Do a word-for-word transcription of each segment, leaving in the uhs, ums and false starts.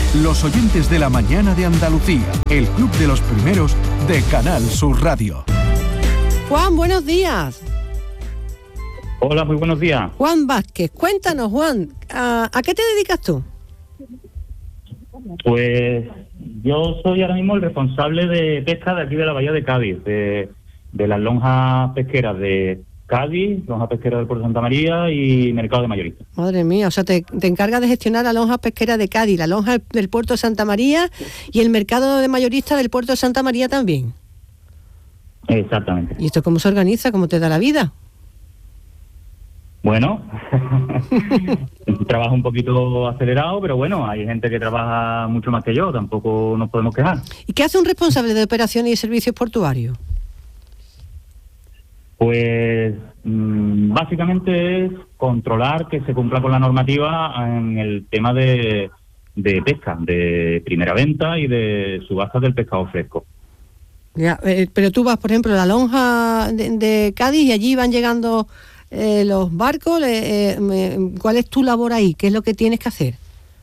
Los oyentes de la mañana de Andalucía, el club de los primeros de Canal Sur Radio. Juan, buenos días. Hola, muy buenos días. Juan Vázquez, cuéntanos, Juan, ¿a, ¿a qué te dedicas tú? Pues yo soy ahora mismo el responsable de pesca de aquí de la Bahía de Cádiz, de, de las lonjas pesqueras de Cádiz, lonja pesquera del Puerto de Santa María y mercado de mayoristas. Madre mía, o sea, te, te encargas de gestionar la lonja pesquera de Cádiz, la lonja del Puerto de Santa María y el mercado de mayoristas del Puerto de Santa María también. Exactamente. ¿Y esto cómo se organiza? ¿Cómo te da la vida? Bueno, trabajo un poquito acelerado, pero bueno, hay gente que trabaja mucho más que yo, tampoco nos podemos quejar. ¿Y qué hace un responsable de operaciones y servicios portuarios? Pues mmm, básicamente es controlar que se cumpla con la normativa en el tema de, de pesca, de primera venta y de subastas del pescado fresco. Ya, eh, pero tú vas, por ejemplo, a la lonja de, de Cádiz y allí van llegando eh, los barcos. Eh, eh, ¿Cuál es tu labor ahí? ¿Qué es lo que tienes que hacer?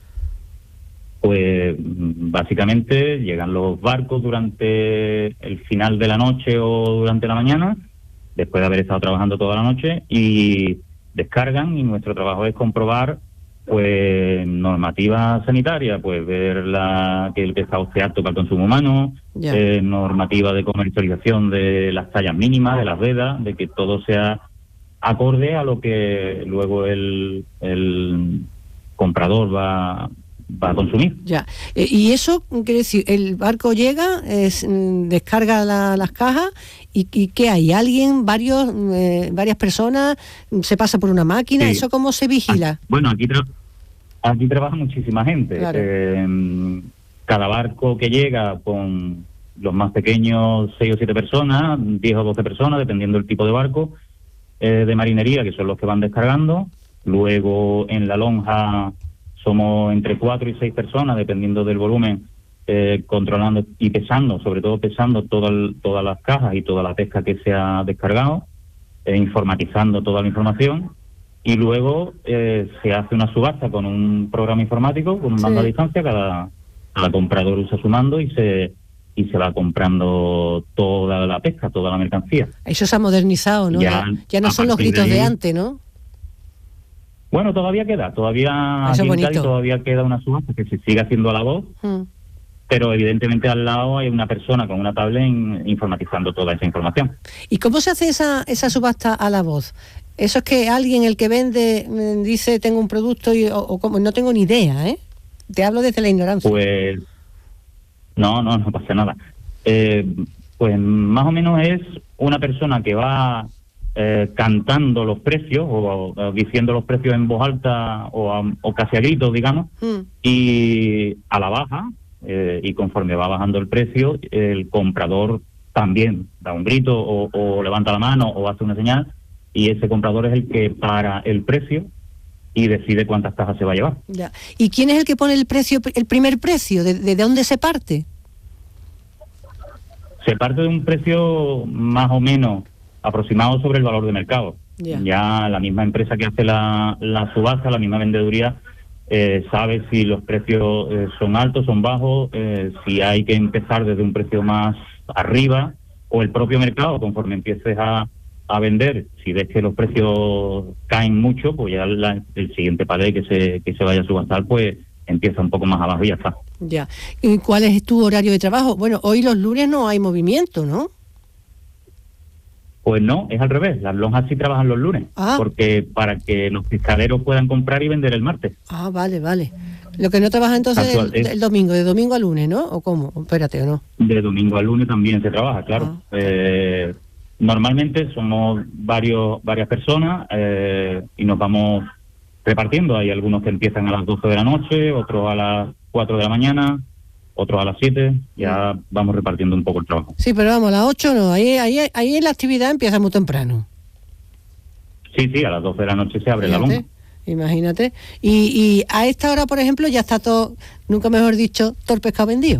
Pues básicamente llegan los barcos durante el final de la noche o durante la mañana, después de haber estado trabajando toda la noche, y descargan, y nuestro trabajo es comprobar pues normativa sanitaria, pues ver la, que el pescado sea apto para el consumo humano, eh, normativa de comercialización de las tallas mínimas, de las vedas, de que todo sea acorde a lo que luego el, el comprador va, va a consumir. Ya, eh, y eso quiere decir, el barco llega, es, descarga la, las cajas, y, y ¿qué hay? ¿Alguien, varios, eh, varias personas, se pasa por una máquina? Sí. ¿Eso cómo se vigila? Ah, bueno, aquí, tra- aquí trabaja muchísima gente. Claro. Eh, cada barco que llega, con los más pequeños, seis o siete personas, diez o doce personas, dependiendo del tipo de barco, eh, de marinería, que son los que van descargando. Luego en la lonja somos entre cuatro y seis personas, dependiendo del volumen, eh, controlando y pesando, sobre todo pesando todo el, todas las cajas y toda la pesca que se ha descargado, eh, informatizando toda la información, y luego eh, se hace una subasta con un programa informático, con un mando sí. a distancia, cada, cada comprador usa su mando y se y se va comprando toda la pesca, toda la mercancía. Eso se ha modernizado, ¿no? Ya, ya no son los gritos de, de antes, ¿no? Bueno, todavía queda, todavía aquí en Cádiz todavía queda una subasta que se sigue haciendo a la voz, mm. pero evidentemente al lado hay una persona con una tablet in, informatizando toda esa información. ¿Y cómo se hace esa, esa subasta a la voz? Eso es que alguien, el que vende, dice tengo un producto y o, o como no tengo ni idea, ¿eh? Te hablo desde la ignorancia. Pues no, no, no pasa nada. Eh, pues más o menos es una persona que va Eh, cantando los precios o, o diciendo los precios en voz alta o, a, o casi a gritos, digamos, mm. y a la baja, eh, y conforme va bajando el precio, el comprador también da un grito o, o levanta la mano o hace una señal, y ese comprador es el que para el precio y decide cuántas cajas se va a llevar. Ya. ¿Y quién es el que pone el precio, el primer precio? ¿De, de dónde se parte? Se parte de un precio más o menos aproximado sobre el valor de mercado. Yeah. Ya la misma empresa que hace la, la subasta, la misma vendeduría, eh, sabe si los precios eh, son altos, son bajos, eh, si hay que empezar desde un precio más arriba, o el propio mercado, conforme empieces a, a vender, si ves que los precios caen mucho, pues ya la, el siguiente palé que se, que se vaya a subastar, pues empieza un poco más abajo y ya está. Ya. ¿Y cuál es tu horario de trabajo? Bueno, hoy los lunes no hay movimiento, ¿no? Pues no, es al revés. Las lonjas sí trabajan los lunes, ah. porque para que los pescaderos puedan comprar y vender el martes. Ah, vale, vale. Lo que no trabaja entonces el, es, el domingo, de domingo a lunes, ¿no? ¿O cómo? Espérate, ¿o no? De domingo a lunes también se trabaja, claro. Ah. Eh, normalmente somos varios varias personas eh, y nos vamos repartiendo. Hay algunos que empiezan a las doce de la noche, otros a las cuatro de la mañana, otros a las siete, ya mm. vamos repartiendo un poco el trabajo. Sí, pero vamos, a las ocho no, ahí, ahí, ahí la actividad empieza muy temprano. Sí, sí, a las doce de la noche se abre Fíjate, la lonja. Imagínate. Y, y a esta hora, por ejemplo, ya está todo, nunca mejor dicho, todo el pescado vendido.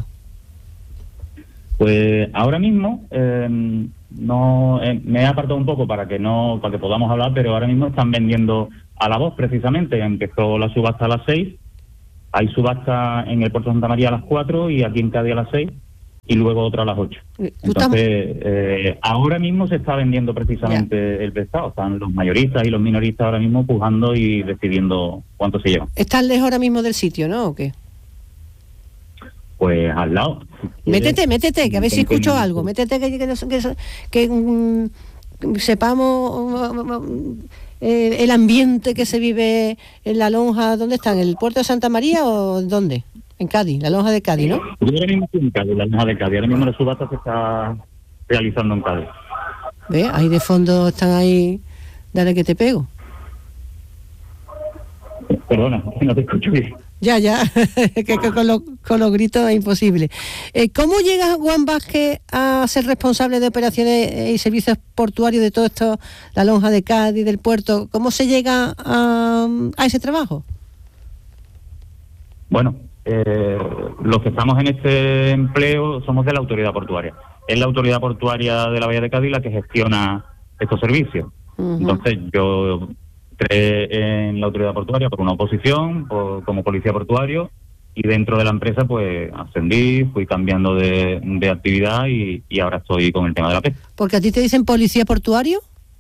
Pues ahora mismo eh, no eh, me he apartado un poco para que no para que podamos hablar, pero ahora mismo están vendiendo a la voz precisamente. Empezó la subasta a las seis hay subasta en el puerto de Santa María a las cuatro y aquí en Cádiz a las seis y luego otra a las ocho. Entonces, eh, ahora mismo se está vendiendo precisamente ya. el pescado. Están los mayoristas y los minoristas ahora mismo pujando y decidiendo cuánto se lleva. ¿Están lejos ahora mismo del sitio, no? ¿O qué? Pues al lado. Si métete, métete, que a ver si escucho que, algo. Métete que, que, que, que um, sepamos um, eh, el ambiente que se vive en la lonja. ¿Dónde están? ¿En el puerto de Santa María o dónde? En Cádiz, la lonja de Cádiz, ¿no? Yo ahora mismo estoy en Cádiz, la lonja de Cádiz. Ahora mismo la subasta se está realizando en Cádiz. ¿Ves? Ahí de fondo están ahí, dale que te pego. Perdona, no te escucho bien. Ya, ya, que con, lo, con los gritos es imposible. Eh, ¿Cómo llega Juan Vázquez a ser responsable de operaciones y servicios portuarios de todo esto, la lonja de Cádiz, del puerto? ¿Cómo se llega a, a ese trabajo? Bueno, eh, los que estamos en este empleo somos de la autoridad portuaria. Es la autoridad portuaria de la Bahía de Cádiz la que gestiona estos servicios. Uh-huh. Entonces yo entré en la autoridad portuaria por una oposición, por, como policía portuario, y dentro de la empresa pues ascendí, fui cambiando de, de actividad y, y ahora estoy con el tema de la pesca. ¿Porque a ti te dicen policía portuario?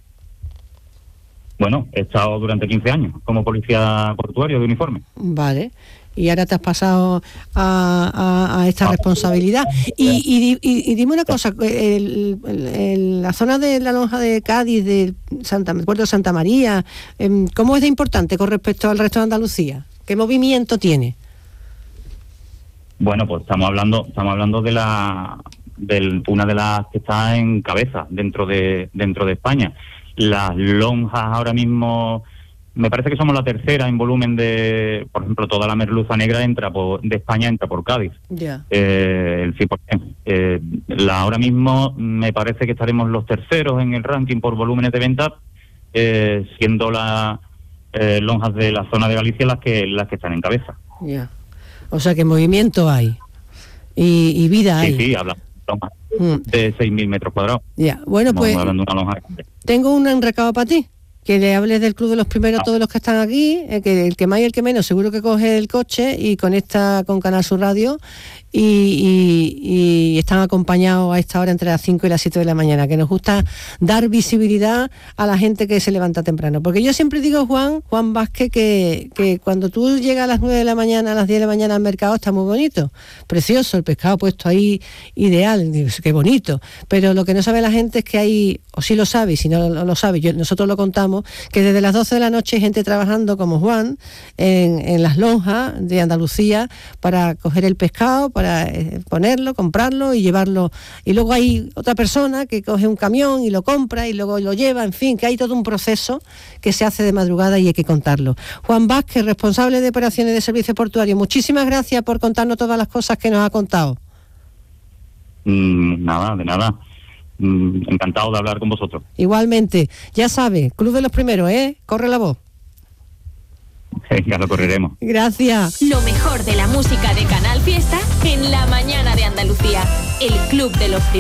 Bueno, he estado durante quince años como policía portuario de uniforme. Vale. Y ahora te has pasado a, a, a esta responsabilidad. Y, y, y, y dime una cosa, el, el, el, la zona de la lonja de Cádiz, del Santa, puerto de Santa María, ¿cómo es de importante con respecto al resto de Andalucía? ¿Qué movimiento tiene? Bueno, pues estamos hablando, estamos hablando de la, de una de las que está en cabeza dentro de dentro de España. Las lonjas ahora mismo, me parece que somos la tercera en volumen de, por ejemplo, toda la merluza negra entra por, de España entra por Cádiz. Ya. Yeah. Eh, el cien por ciento. Eh, la, ahora mismo me parece que estaremos los terceros en el ranking por volúmenes de venta, eh, siendo las eh, lonjas de la zona de Galicia las que las que están en cabeza. Ya. Yeah. O sea que movimiento hay y, y vida hay. Sí, sí, hablamos de seis mil metros cuadrados. Ya, yeah. Bueno, Estamos pues hablando de una lonja. Tengo un recado para ti. Que le hables del Club de los Primeros a todos los que están aquí, eh, que el que más y el que menos seguro que coge el coche y conecta con Canal Sur Radio y, y, y están acompañados a esta hora entre las cinco y las siete de la mañana, que nos gusta dar visibilidad a la gente que se levanta temprano. Porque yo siempre digo, Juan, Juan Vázquez, que, que cuando tú llegas a las nueve de la mañana, a las diez de la mañana al mercado, está muy bonito, precioso, el pescado puesto ahí, ideal, qué bonito. Pero lo que no sabe la gente es que hay, o sí lo sabe, y si no lo sabe, yo, nosotros lo contamos, que desde las doce de la noche hay gente trabajando como Juan en, en las lonjas de Andalucía para coger el pescado, para eh, ponerlo, comprarlo y llevarlo. Y luego hay otra persona que coge un camión y lo compra y luego lo lleva, en fin, que hay todo un proceso que se hace de madrugada y hay que contarlo. Juan Vázquez, responsable de operaciones de servicio portuario, muchísimas gracias por contarnos todas las cosas que nos ha contado. Mm, nada, de nada. Encantado de hablar con vosotros. Igualmente, ya sabe, Club de los Primeros, ¿eh? Corre la voz. Ya lo correremos. Gracias. Lo mejor de la música de Canal Fiesta en la mañana de Andalucía. El Club de los Primeros.